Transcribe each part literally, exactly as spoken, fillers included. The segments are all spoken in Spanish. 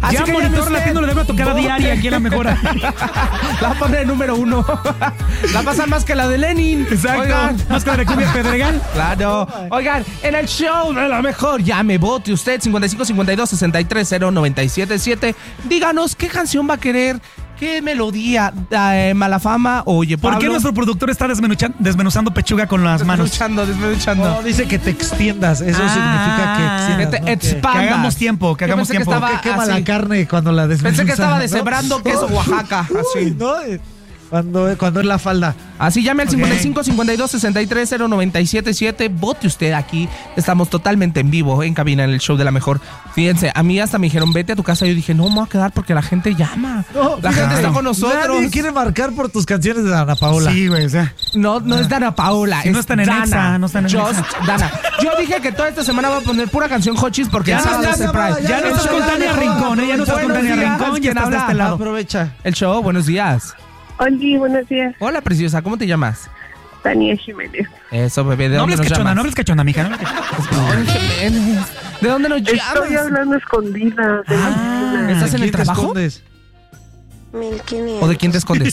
Así ya que Monitor Latino le debe tocar a diaria aquí en la mejora. La va a poner número uno. La pasa más que la de Lenin. Exacto. Oigan. Más que la de Cumbia Pedregal. Claro. Oigan, en el show de la mejor, llame, vote usted cincuenta y cinco cincuenta y dos sesenta y tres cero noventa y siete siete. Díganos qué canción va a querer, qué melodía, eh, Mala Fama. Oye, Pablo. ¿Por qué nuestro productor está desmenuchan- desmenuzando pechuga con las manos? Desmenuchando, desmenuchando. No, dice que te extiendas. Eso Ah, significa que extiendas. que te ¿no? Que- expandas. Que hagamos tiempo, que Yo hagamos pensé que tiempo. estaba que quema así. la carne cuando la desmenuza. Pensé que estaba ¿no? deshebrando queso Oaxaca. Así. Uy, ¿no? Eh, Cuando, cuando es la falda. Así llame al Ok. cincuenta y cinco cincuenta y dos sesenta y tres cero noventa y siete siete. Vote usted aquí. Estamos totalmente en vivo en cabina en el show de la mejor. Fíjense, a mí hasta me dijeron vete a tu casa. Yo dije no me voy a quedar porque la gente llama. No, la fíjate, gente está con nosotros. Nadie quiere marcar por tus canciones de Ana Paola. Sí, güey, o sea. No, no es Dana Paola, Si es no están en Dana. Exa, no están en Just Exa. Dana. Yo dije que toda esta semana va a poner pura canción Hochis porque Ya el no sábado estás- es el Pride. ya no El estás show- con Tania Rincón, ¿eh? Ya no estás con Buenos Tania días, Rincón, ya ¿quién estás de habla? este lado. Aprovecha. El show, buenos días. Hola, buenos días. Hola, preciosa, ¿cómo te llamas? Tania Jiménez. Eso, bebé, ¿de No dónde hables nos cachonda, no llamas? hables cachonda, mija. No hables cachonda. Ay, Jiménez. ¿De dónde nos llamas? Estoy hablando escondida. de Ah, la oficina. ¿estás en el ¿Quién te trabajo? escondes? mil quinientos. ¿O de quién te escondes?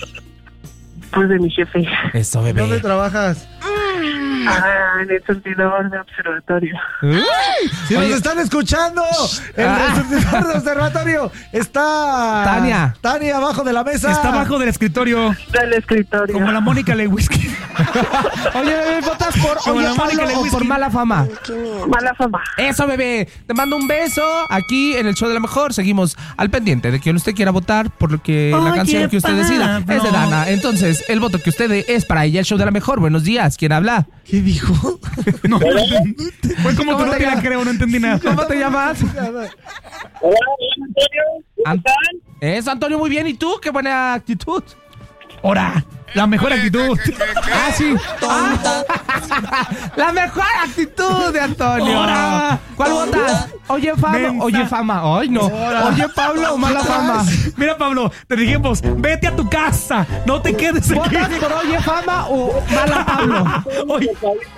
Pues de mi jefe. Eso, ¿Dónde bebé. trabajas? Ah, en el surtidor de observatorio. Si Oye. nos están escuchando, el Ah. receptor de observatorio está Tania. Tania abajo de la mesa. Está abajo del escritorio, Del escritorio. como la Mónica Lewinsky. Oye, bebé, ¿votas por Como Oye la Mónica Pablo o Lewinsky. por Mala Fama? Mala fama. Eso, bebé. Te mando un beso aquí en el show de la mejor. Seguimos al pendiente de quien usted quiera votar por lo que la Oye, canción que usted decida Pablo. es de Dana. Entonces, el voto que usted dé es para ella, el show de la mejor. Buenos días. ¿Quién habla? ¿Qué dijo? No, fue como ¿Cómo tú no te te la llamas? creo, no entendí nada. ¿Cómo te llamas? Hola, Antonio. An- Eso, Antonio, muy bien. ¿Y tú? Qué buena actitud. Ahora, la mejor actitud. Ah, sí. Ah. La mejor actitud de Antonio. Ahora. ¿Cuál votas? Oye, Fama. Mensa. Oye, Fama. Ay, no. Oye, Pablo o Mala Fama. Mira, Pablo, te dijimos, vete a tu casa, no te quedes aquí. ¿Votas por Oye, Fama o Mala Pablo? Oye,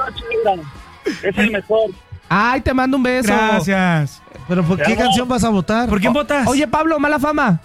Es el mejor. Ay, te mando un beso. gracias. ¿Pero por qué canción vas a votar? ¿Por quién votas? Oye, Pablo, Mala Fama.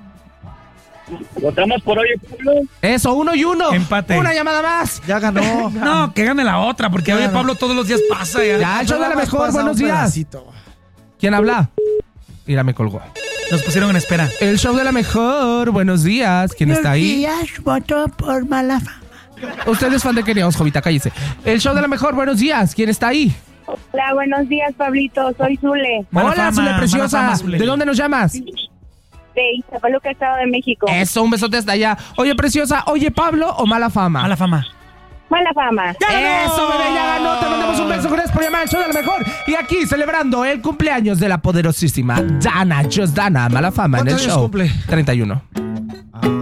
Votamos por hoy, Pablo. Eso, uno y uno. Empate. Una llamada más. Ya ganó. No, que gane la otra, porque Ya oye, no. Pablo todos los días pasa ya. Ya, el show de la Nada más mejor. pasa Buenos un días. pedacito. ¿Quién habla? Mira, me colgó. Nos pusieron en espera. El show de la mejor. Buenos días. ¿Quién está ahí? días, voto por Mala Fama. Usted es fan de Keniaos, Jovita, cállese. El show de la mejor. Buenos días. ¿Quién está ahí? Hola, buenos días, Pablito. Soy Zule, Mala Hola, fama, Zule mala preciosa. fama, Zule. ¿De dónde nos llamas? de Iztapaluca, Estado de México. Eso, un besote hasta allá. Oye, preciosa. Oye, Pablo o Mala Fama. Mala fama. Mala fama. Eso, bebé, ya ganó. Te mandamos un beso. Gracias por llamar al show de la mejor. Y aquí celebrando el cumpleaños de la poderosísima Dana, Just Dana, Mala Fama en el ¿Cuántos años show. cumple? treinta y uno.